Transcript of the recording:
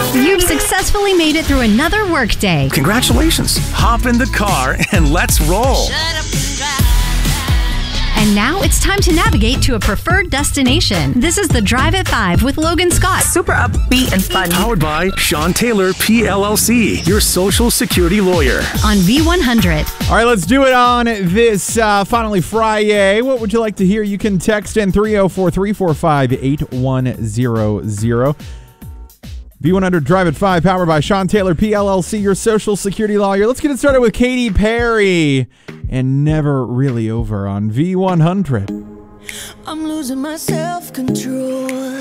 You've successfully made it through another workday. Congratulations. Hop in the car and let's roll. And now it's time to navigate to a preferred destination. This is the Drive at 5 with Logan Scott. Super upbeat and fun. Powered by Sean Taylor, PLLC, your Social Security lawyer. On V100. All right, let's do it on this finally Friday. What would you like to hear? You can text in 304-345-8100. V100 Drive at 5, powered by Sean Taylor, PLLC, your Social Security lawyer. Let's get it started with Katy Perry and Never Really Over on V100. I'm losing my self-control.